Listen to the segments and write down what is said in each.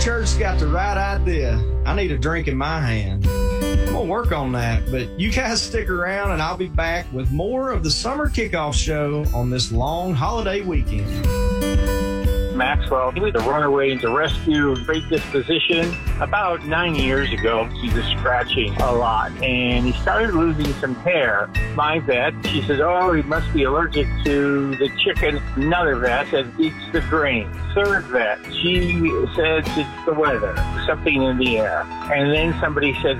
Church's got the right idea. I need a drink in my hand. I'm going to work on that, but you guys stick around and I'll be back with more of the Summer Kickoff Show on this long holiday weekend. Maxwell, he was a runner waiting to rescue, great disposition. About 9 years ago, he was scratching a lot, and he started losing some hair. My vet, she says, oh, he must be allergic to the chicken. Another vet said, it's the grain. Third vet, she says it's the weather, something in the air. And then somebody said,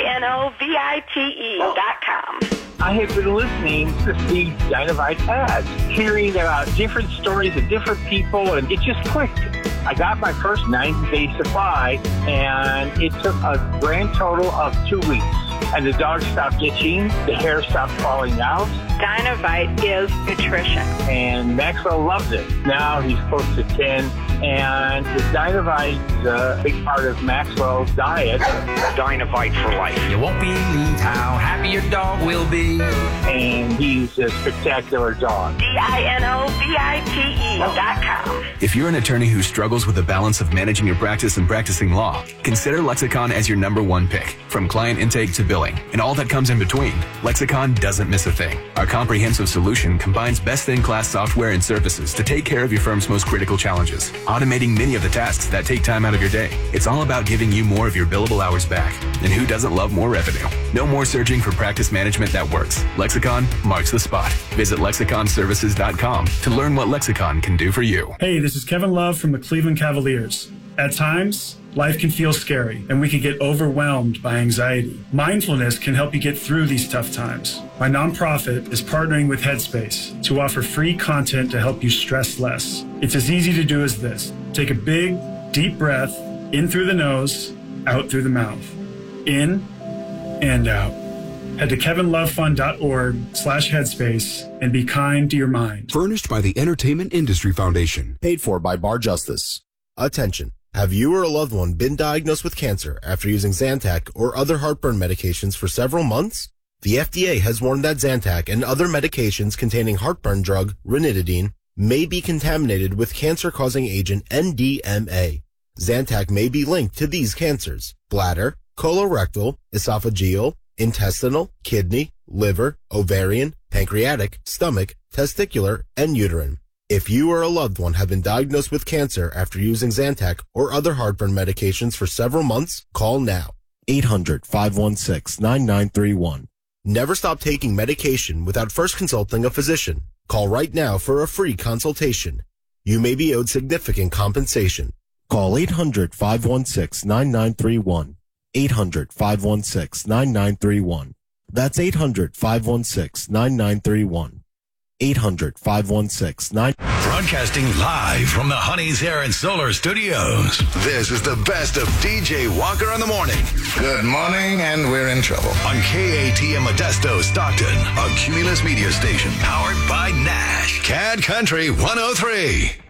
DINOVITE.com. I had been listening to these Dynavite ads, hearing about different stories of different people, and it just clicked. I got my first 90-day supply, and it took a grand total of 2 weeks. And the dog stopped itching, the hair stopped falling out. Dynavite is nutrition. And Maxwell loves it. Now he's close to 10, and the Dynavite is a big part of Maxwell's diet. Dynavite for life. You won't believe how happy your dog will be. And he's a spectacular dog. DINOVITE.com. If you're an attorney who struggles with the balance of managing your practice and practicing law, consider Lexicon as your #1 pick. From client intake to billing and all that comes in between, Lexicon doesn't miss a thing. Our comprehensive solution combines best-in-class software and services to take care of your firm's most critical challenges, automating many of the tasks that take time out of your day. It's all about giving you more of your billable hours back. And who doesn't love more revenue? No more searching for practice management that works. Lexicon marks the spot. Visit lexiconservices.com to learn what Lexicon can do for you. Hey, this is Kevin Love from the Cleveland Cavaliers. At times, life can feel scary, and we can get overwhelmed by anxiety. Mindfulness can help you get through these tough times. My nonprofit is partnering with Headspace to offer free content to help you stress less. It's as easy to do as this. Take a big, deep breath, in through the nose, out through the mouth. In and out. Head to kevinlovefund.org/headspace and be kind to your mind. Furnished by the Entertainment Industry Foundation. Paid for by Bar Justice. Attention. Have you or a loved one been diagnosed with cancer after using Zantac or other heartburn medications for several months? The FDA has warned that Zantac and other medications containing heartburn drug ranitidine may be contaminated with cancer-causing agent NDMA. Zantac may be linked to these cancers: bladder, colorectal, esophageal, intestinal, kidney, liver, ovarian, pancreatic, stomach, testicular, and uterine. If you or a loved one have been diagnosed with cancer after using Zantac or other heartburn medications for several months, call now. 800-516-9931. Never stop taking medication without first consulting a physician. Call right now for a free consultation. You may be owed significant compensation. Call 800-516-9931. 800-516-9931. That's 800-516-9931. 800-516-9. Broadcasting live from the Honey's Air and Solar Studios. This is the best of DJ Walker in the morning. Good morning, and we're in trouble. On KATM Modesto, Stockton, a Cumulus media station powered by Nash. Cat Country 103.